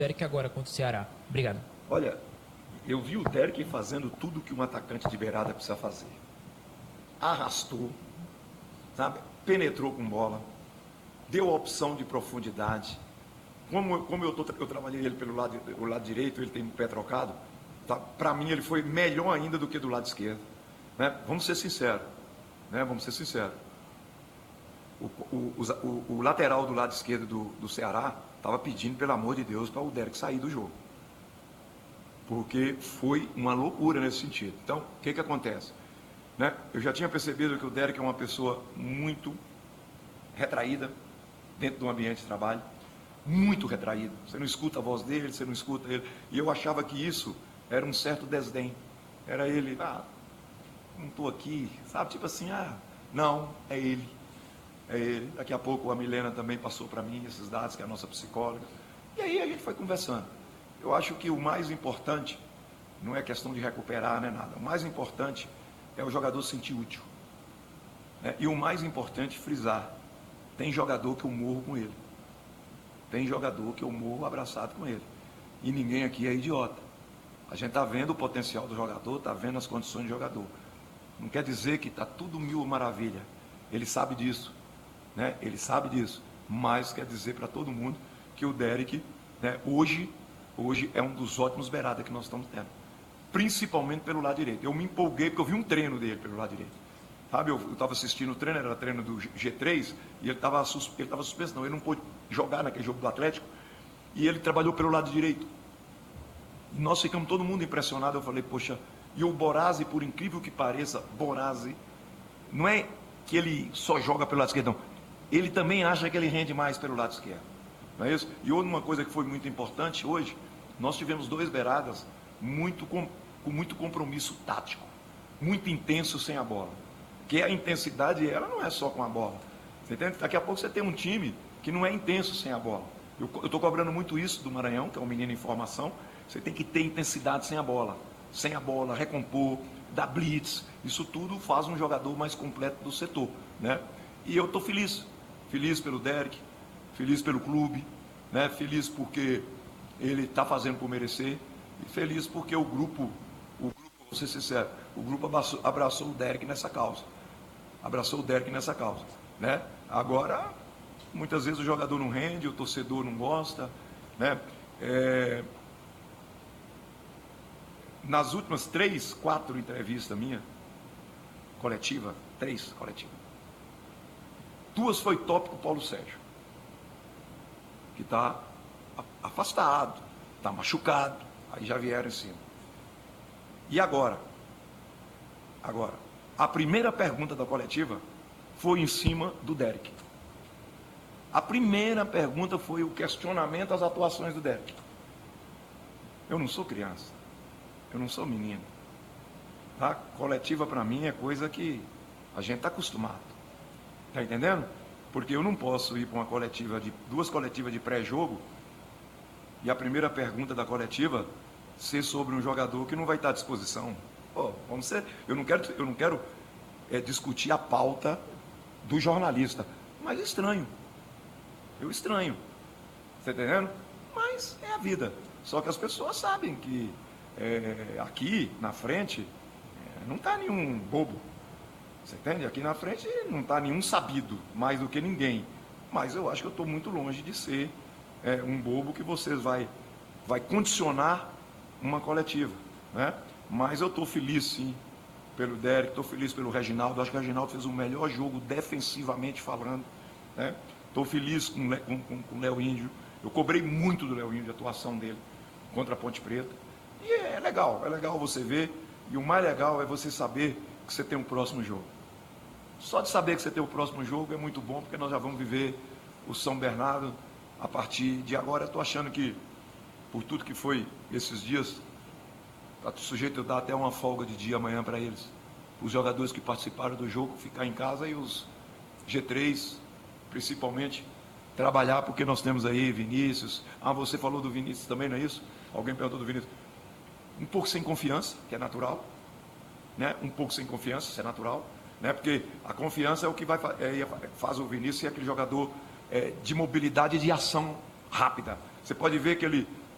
Derek agora contra o Ceará. Obrigado. Olha, eu vi o Derek fazendo tudo que um atacante de beirada precisa fazer. Arrastou, sabe? Penetrou com bola, deu a opção de profundidade. Como eu trabalhei ele pelo lado direito, ele tem o pé trocado, tá? Para mim ele foi melhor ainda do que do lado esquerdo. Né? Vamos ser sinceros. Né? Vamos ser sinceros. O lateral do lado esquerdo do Ceará estava pedindo, pelo amor de Deus, para o Derek sair do jogo. Porque foi uma loucura nesse sentido. Então, o que acontece? Né? Eu já tinha percebido que o Derek é uma pessoa muito retraída dentro do ambiente de trabalho, muito retraído. Você não escuta a voz dele, você não escuta ele. E eu achava que isso era um certo desdém. Era ele, não estou aqui, sabe? Tipo assim, não, é ele. É ele. Daqui a pouco a Milena também passou para mim esses dados, que é a nossa psicóloga. E aí a gente foi conversando. Eu acho que o mais importante não é questão de recuperar, não é nada. O mais importante é o jogador se sentir útil. Né? E o mais importante, frisar, tem jogador que eu morro com ele. Tem jogador que eu morro abraçado com ele. E ninguém aqui é idiota. A gente está vendo o potencial do jogador, está vendo as condições do jogador. Não quer dizer que está tudo mil maravilha. Ele sabe disso. Né? Ele sabe disso. Mas quer dizer para todo mundo que o Derek, né, hoje é um dos ótimos beiradas que nós estamos tendo. Principalmente pelo lado direito. Eu me empolguei porque eu vi um treino dele pelo lado direito. Sabe, eu estava assistindo o treino, era treino do G3, e ele estava suspenso, não, ele não pôde jogar naquele jogo do Atlético, e ele trabalhou pelo lado direito. E nós ficamos todo mundo impressionado. Eu falei, poxa, e o Borazzi, por incrível que pareça, Borazzi, não é que ele só joga pelo lado esquerdo, não. Ele também acha que ele rende mais pelo lado esquerdo. Não é isso? E outra uma coisa que foi muito importante hoje, nós tivemos 2 beiradas com muito compromisso tático, muito intenso sem a bola. Que a intensidade, ela não é só com a bola. Você entende? Daqui a pouco você tem um time que não é intenso sem a bola. Eu estou cobrando muito isso do Maranhão, que é um menino em formação. Você tem que ter intensidade sem a bola. Sem a bola, recompor, dar blitz. Isso tudo faz um jogador mais completo do setor. Né? E eu estou feliz. Feliz pelo Derek, feliz pelo clube, né? Feliz porque ele está fazendo por merecer. E feliz porque o grupo, vou ser sincero, o grupo abraçou o Derek nessa causa. Abraçou o Derek nessa causa. Né? Agora, muitas vezes o jogador não rende, o torcedor não gosta. Né? Nas últimas 3, 4 entrevistas minha, coletiva, 3 coletivas, 2 foi tópico Paulo Sérgio, que está afastado, está machucado, aí já vieram em cima. E agora, a primeira pergunta da coletiva foi em cima do Derek. A primeira pergunta foi o questionamento às atuações do Derek. Eu não sou criança, eu não sou menino. Tá? Coletiva para mim é coisa que a gente está acostumado. Está entendendo? Porque eu não posso ir para uma coletiva, 2 coletivas de pré-jogo, e a primeira pergunta da coletiva ser sobre um jogador que não vai estar à disposição. Vamos ser, eu não quero discutir a pauta do jornalista, mas estranho. Eu estranho. Está entendendo? Mas é a vida. Só que as pessoas sabem que aqui na frente não está nenhum bobo. Você entende? Aqui na frente não está nenhum sabido, mais do que ninguém. Mas eu acho que eu estou muito longe de ser um bobo que vocês vai condicionar uma coletiva. Né? Mas eu estou feliz, sim, pelo Derek, estou feliz pelo Reginaldo. Acho que o Reginaldo fez o melhor jogo defensivamente falando. Estou feliz com o Léo Índio. Eu cobrei muito do Léo Índio, a atuação dele contra a Ponte Preta. E é legal você ver. E o mais legal é você saber que você tem um próximo jogo. Só de saber que você tem o próximo jogo é muito bom, porque nós já vamos viver o São Bernardo a partir de agora. Estou achando que, por tudo que foi esses dias, está sujeito a dar até uma folga de dia amanhã para eles. Os jogadores que participaram do jogo ficar em casa e os G3, principalmente, trabalhar, porque nós temos aí Vinícius. Você falou do Vinícius também, não é isso? Alguém perguntou do Vinícius. Um pouco sem confiança, que é natural. Né? Um pouco sem confiança, isso é natural. Né? Porque a confiança é o que faz o Vinícius ser aquele jogador de mobilidade e de ação rápida. Você pode ver que ele